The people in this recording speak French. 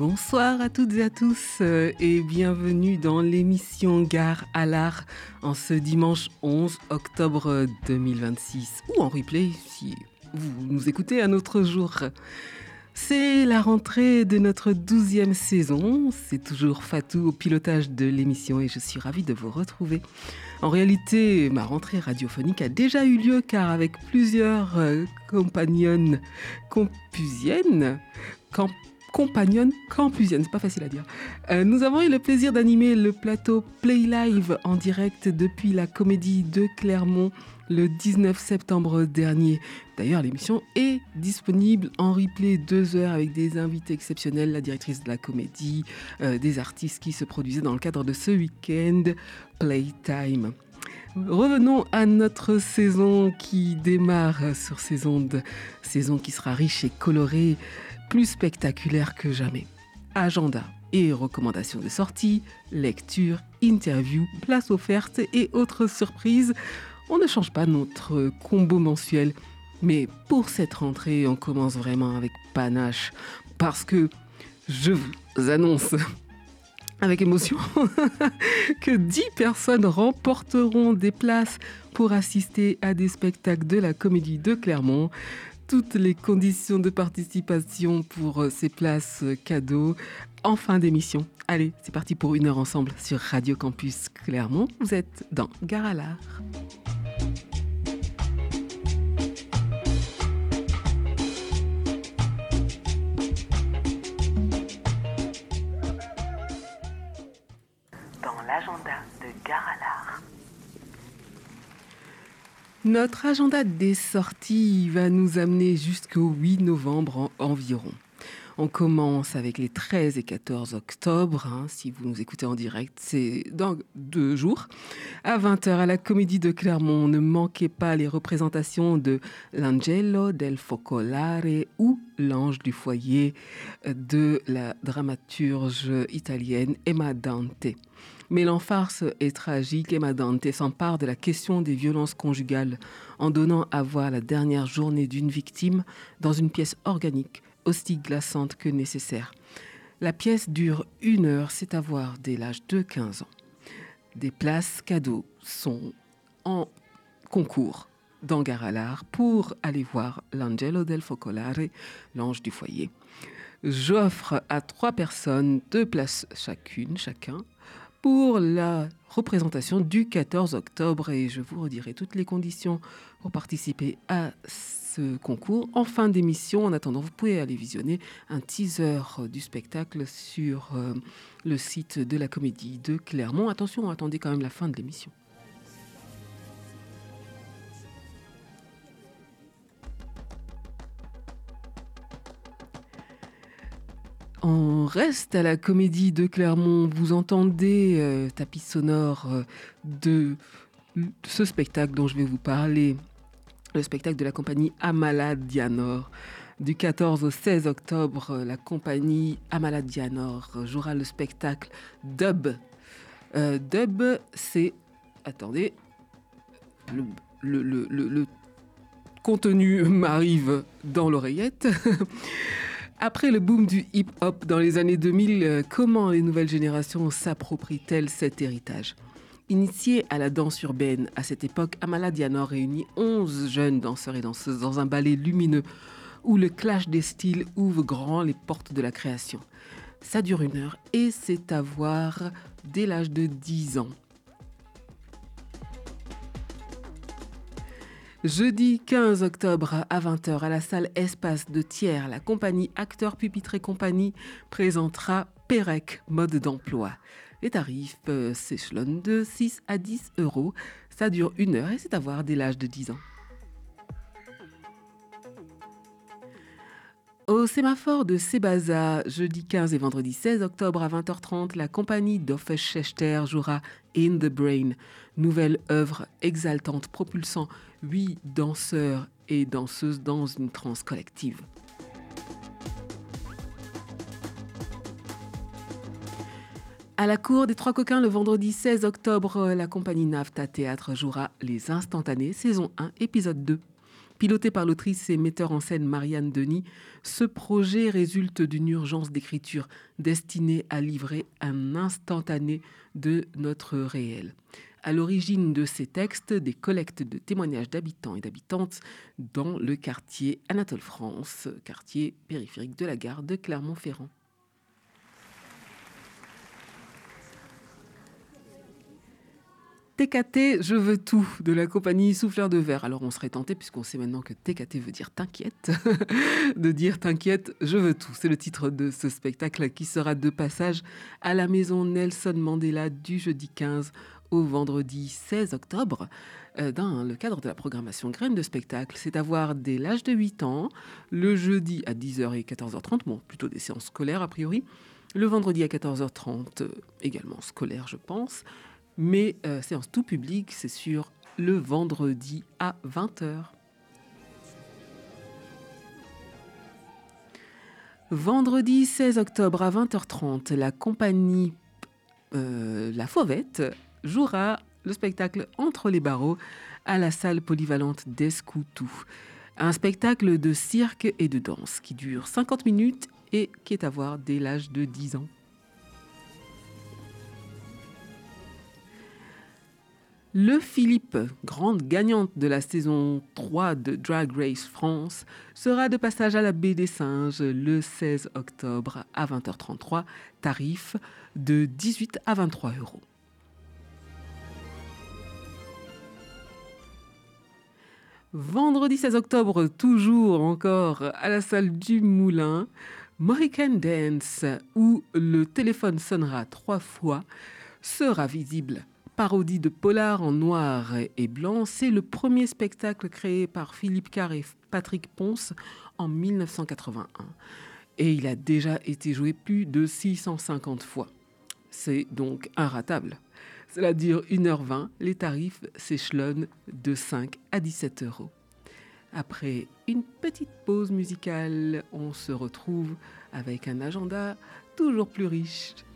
Bonsoir à toutes et à tous et bienvenue dans l'émission Gare à l'Art en ce dimanche 11 octobre 2026 ou en replay si vous nous écoutez un autre jour. C'est la rentrée de notre 12e saison, c'est toujours Fatou au pilotage de l'émission et je suis ravie de vous retrouver. En réalité, ma rentrée radiophonique a déjà eu lieu car avec plusieurs compagnonnes campusiennes, c'est pas facile à dire. Nous avons eu le plaisir d'animer le plateau Play Live en direct depuis la Comédie de Clermont le 19 septembre dernier. D'ailleurs, l'émission est disponible en replay 2 heures avec des invités exceptionnels, la directrice de la Comédie, des artistes qui se produisaient dans le cadre de ce week-end Playtime. Revenons à notre saison qui démarre sur ces ondes, saison qui sera riche et colorée, plus spectaculaire que jamais. Agenda et recommandations de sortie, lecture, interview, places offertes et autres surprises. On ne change pas notre combo mensuel, mais pour cette rentrée, on commence vraiment avec panache parce que je vous annonce avec émotion que 10 personnes remporteront des places pour assister à des spectacles de la Comédie de Clermont. Toutes les conditions de participation pour ces places cadeaux en fin d'émission. Allez, c'est parti pour 1 heure ensemble sur Radio Campus Clermont. Vous êtes dans Gare à l'Art. Dans l'agenda de Gare à l'Art. Notre agenda des sorties va nous amener jusqu'au 8 novembre environ. On commence avec les 13 et 14 octobre. Si vous nous écoutez en direct, c'est dans 2 jours. À 20h à la Comédie de Clermont, ne manquez pas les représentations de L'Angelo del Focolare ou L'Ange du foyer de la dramaturge italienne Emma Dante. Mêlant farce et tragique, Emma Dante s'empare de la question des violences conjugales en donnant à voir la dernière journée d'une victime dans une pièce organique, aussi glaçante que nécessaire. La pièce dure 1 heure, c'est à voir dès l'âge de 15 ans. Des places cadeaux sont en concours dans Gare à l'Art pour aller voir L'Angelo del Focolare, l'ange du foyer. J'offre à 3 personnes 2 places chacun, pour la représentation du 14 octobre et je vous redirai toutes les conditions pour participer à ce concours en fin d'émission. En attendant, vous pouvez aller visionner un teaser du spectacle sur le site de la Comédie de Clermont. Attention, attendez quand même la fin de l'émission. On reste à la Comédie de Clermont. Vous entendez tapis sonore de ce spectacle dont je vais vous parler. Le spectacle de la compagnie Amala Dianor. Du 14 au 16 octobre, la compagnie Amala Dianor jouera le spectacle Dub. Dub, c'est... Attendez. Le contenu m'arrive dans l'oreillette. Après le boom du hip-hop dans les années 2000, comment les nouvelles générations s'approprient-elles cet héritage ? Initiée à la danse urbaine, à cette époque, Amala Dianor réunit 11 jeunes danseurs et danseuses dans un ballet lumineux où le clash des styles ouvre grand les portes de la création. Ça dure 1 heure et c'est à voir dès l'âge de 10 ans. Jeudi 15 octobre à 20h à la salle Espace de Thiers, la compagnie Acteurs Pupitre et Compagnie présentera Pérec, mode d'emploi. Les tarifs s'échelonnent de 6 à 10 euros. Ça dure 1 heure et c'est à voir dès l'âge de 10 ans. Au sémaphore de Sébaza, jeudi 15 et vendredi 16 octobre à 20h30, la compagnie d'Offe Schechter jouera In the Brain, nouvelle œuvre exaltante propulsant 8 danseurs et danseuses dans une transe collective. À la cour des Trois Coquins, le vendredi 16 octobre, la compagnie Nafta Théâtre jouera Les Instantanés, saison 1, épisode 2. Piloté par l'autrice et metteur en scène Marianne Denis, ce projet résulte d'une urgence d'écriture destinée à livrer un instantané de notre réel. À l'origine de ces textes, des collectes de témoignages d'habitants et d'habitantes dans le quartier Anatole France, quartier périphérique de la gare de Clermont-Ferrand. TKT, je veux tout, de la compagnie Souffleur de Verre. Alors on serait tenté, puisqu'on sait maintenant que TKT veut dire t'inquiète, de dire t'inquiète, je veux tout. C'est le titre de ce spectacle qui sera de passage à la maison Nelson Mandela du jeudi 15 au vendredi 16 octobre, dans le cadre de la programmation Graines de spectacle. C'est à voir dès l'âge de 8 ans, le jeudi à 10h et 14h30, bon, plutôt des séances scolaires a priori, le vendredi à 14h30, également scolaire je pense, mais séance tout public, c'est sur le vendredi à 20h. Vendredi 16 octobre à 20h30, la compagnie La Fauvette jouera le spectacle Entre les barreaux à la salle polyvalente d'Escoutou. Un spectacle de cirque et de danse qui dure 50 minutes et qui est à voir dès l'âge de 10 ans. Le Philippe, grande gagnante de la saison 3 de Drag Race France, sera de passage à la Baie des Singes le 16 octobre à 20h33, tarif de 18 à 23 euros. Vendredi 16 octobre, toujours encore à la salle du Moulin, Mohican Dance, où le téléphone sonnera 3 fois, sera visible. Parodie de polar en noir et blanc, c'est le premier spectacle créé par Philippe Carr et Patrick Ponce en 1981. Et il a déjà été joué plus de 650 fois. C'est donc inratable. Cela dure 1h20, les tarifs s'échelonnent de 5 à 17 euros. Après une petite pause musicale, on se retrouve avec un agenda toujours plus riche.